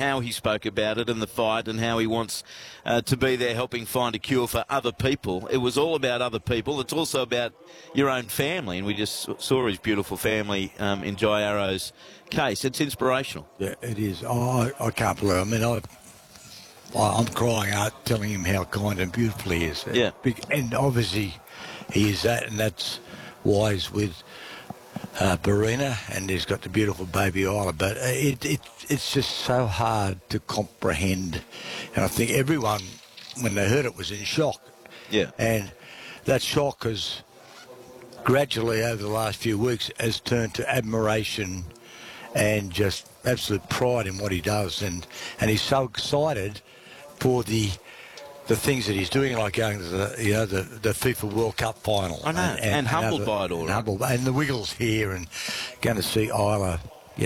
how he spoke about it and the fight and how he wants to be there helping find a cure for other people. It was all about other people. It's also about your own family, and we just saw his beautiful family in Jai Arrow's case. It's inspirational. Yeah, it is. I can't believe it. I mean, I'm crying out telling him how kind and beautiful he is. Yeah. And obviously he is that, and that's why he's with Barina, and he's got the beautiful baby Isla. But it's just so hard to comprehend. And I think everyone, when they heard it, was in shock. Yeah. And that shock has gradually, over the last few weeks, has turned to admiration and just absolute pride in what he does. And he's so excited for the things that he's doing, like going to the FIFA World Cup final. I know, and humbled by it all. And the Wiggles here, and going to see Isla,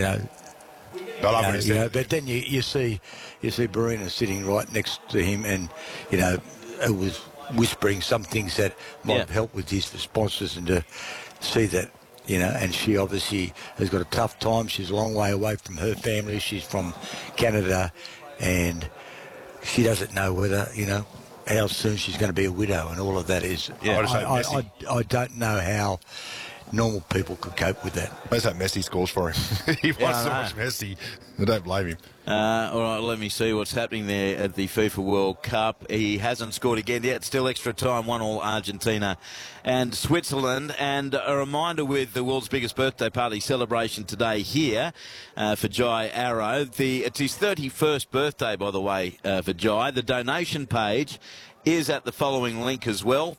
but then you see Barina sitting right next to him, and it was whispering some things that might have helped with his responses, and to see that. And she obviously has got a tough time. She's a long way away from her family. She's from Canada, and she doesn't know whether, how soon she's going to be a widow, and all of that is. Yeah. I don't know how normal people could cope with that. That's that Messi scores for him. He wants so much Messi. I don't blame him. All right, let me see what's happening there at the FIFA World Cup. He hasn't scored again yet. Still extra time, 1-1 Argentina and Switzerland. And a reminder with the world's biggest birthday party celebration today here for Jai Arrow. It's his 31st birthday, by the way, for Jai. The donation page is at the following link as well,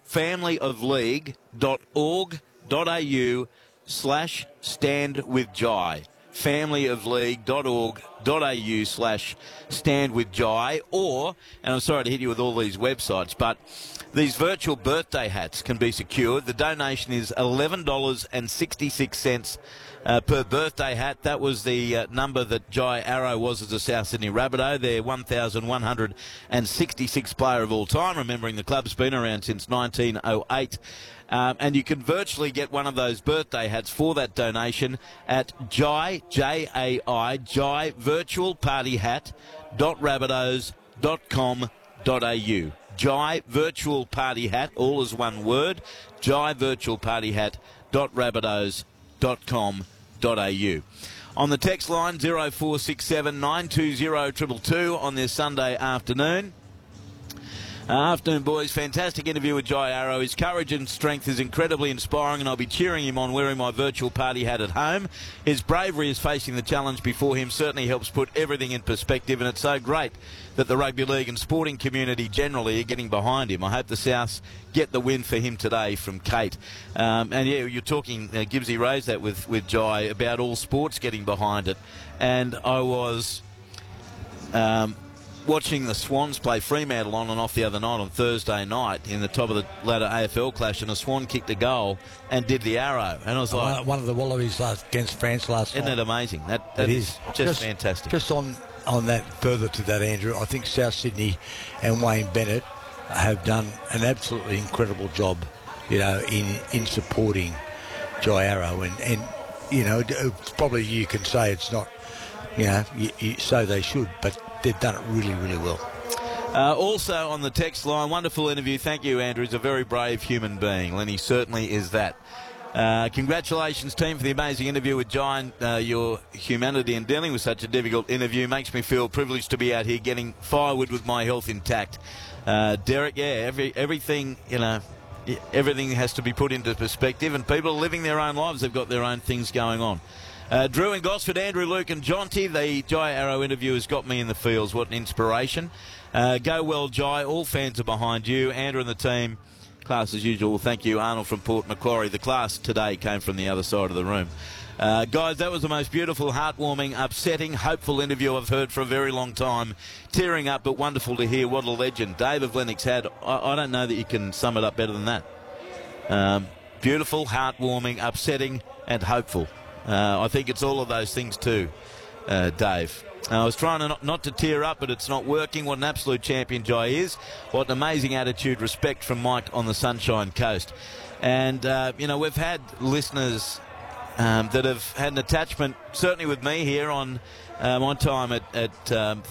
familyofleague.org.au/standwithjai. familyofleague.org.au/standwithjai, and I'm sorry to hit you with all these websites, but these virtual birthday hats can be secured. The donation is $11.66 per birthday hat. That was the number that Jai Arrow was as a South Sydney Rabbitoh. They're 1,166th player of all time, remembering the club's been around since 1908. And you can virtually get one of those birthday hats for that donation at Jai virtual party hat.rabbitohs.com.au. Jai virtual party hat, all as one word, Jai virtual party hat.rabbitohs.com.au. On the text line 0467 920 222 on this Sunday afternoon. Afternoon, boys. Fantastic interview with Jai Arrow. His courage and strength is incredibly inspiring, and I'll be cheering him on wearing my virtual party hat at home. His bravery is facing the challenge before him certainly helps put everything in perspective, and it's so great that the rugby league and sporting community generally are getting behind him. I hope the Souths get the win for him today, from Kate. You're talking, Gibbsy raised that with Jai about all sports getting behind it, and I was watching the Swans play Fremantle on and off the other night on Thursday night in the top of the ladder AFL clash, and a Swan kicked a goal and did the arrow, and I was like, one of the Wallabies against France last night. Isn't it amazing? That is just fantastic. Just on that, further to that, Andrew, I think South Sydney and Wayne Bennett have done an absolutely incredible job, in supporting Jai Arrow, and probably you can say it's not, so they should, but they've done it really, really well. Also on the text line, wonderful interview. Thank you, Andrew. He's a very brave human being, and he certainly is that. Congratulations, team, for the amazing interview with Jai. Your humanity in dealing with such a difficult interview makes me feel privileged to be out here getting firewood with my health intact. Derek, everything, everything has to be put into perspective, and people are living their own lives. They've got their own things going on. Drew in Gosford, Andrew, Luke and Jonty. The Jai Arrow interview has got me in the feels. What an inspiration. Go well, Jai. All fans are behind you. Andrew and the team, class as usual. Thank you, Arnold from Port Macquarie. The class today came from the other side of the room. Guys, that was the most beautiful, heartwarming, upsetting, hopeful interview I've heard for a very long time. Tearing up, but wonderful to hear. What a legend Dave of Lennox had. I don't know that you can sum it up better than that. Beautiful, heartwarming, upsetting and hopeful. I think it's all of those things too, Dave. I was trying not to tear up, but it's not working. What an absolute champion Jai is. What an amazing attitude, respect from Mike on the Sunshine Coast. And, we've had listeners that have had an attachment, certainly with me here on my time at